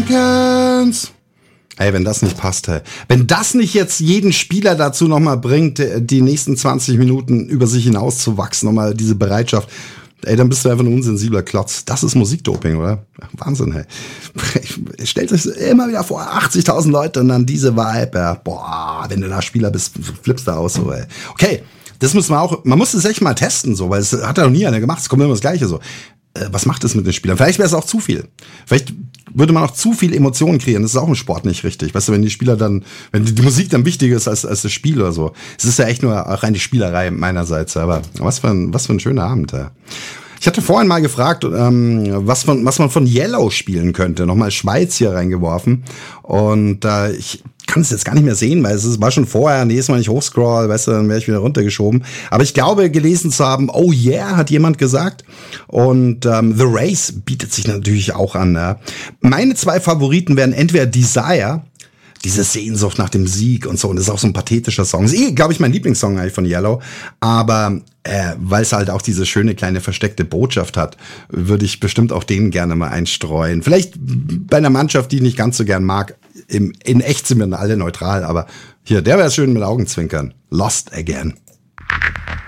Seconds. Ey, wenn das nicht passt, hey. Wenn das nicht jetzt jeden Spieler dazu nochmal bringt, die nächsten 20 Minuten über sich hinaus zu wachsen, nochmal diese Bereitschaft, ey, dann bist du einfach ein unsensibler Klotz. Das ist Musikdoping, oder? Wahnsinn, hey. Stellt euch immer wieder vor, 80.000 Leute und dann diese Vibe, ja. Boah, wenn du da Spieler bist, flippst du aus, so, ey. Okay, das muss man muss es echt mal testen, so, weil es hat ja noch nie einer gemacht, es kommt immer das Gleiche, so. Was macht es mit den Spielern? Vielleicht wäre es auch zu viel. Vielleicht würde man auch zu viel Emotionen kreieren. Das ist auch im Sport nicht richtig. Weißt du, wenn die Spieler dann, wenn die Musik dann wichtiger ist als das Spiel oder so. Es ist ja echt nur rein die Spielerei meinerseits. Aber was für ein schöner Abend. Ja. Ich hatte vorhin mal gefragt, was man von Yellow spielen könnte. Nochmal Schweiz hier reingeworfen. Und ich kann es jetzt gar nicht mehr sehen, weil es war schon vorher, nächstes Mal nicht hochscroll, weißt du, dann wäre ich wieder runtergeschoben. Aber ich glaube, gelesen zu haben, oh yeah, hat jemand gesagt. Und The Race bietet sich natürlich auch an. Ja. Meine 2 Favoriten wären entweder Desire, diese Sehnsucht nach dem Sieg und so. Und das ist auch so ein pathetischer Song. Das ist glaube ich, mein Lieblingssong eigentlich von Yellow. Aber weil es halt auch diese schöne kleine versteckte Botschaft hat, würde ich bestimmt auch den gerne mal einstreuen. Vielleicht bei einer Mannschaft, die ich nicht ganz so gern mag. In echt sind wir alle neutral, aber hier, der wäre schön mit Augenzwinkern. Lost Again.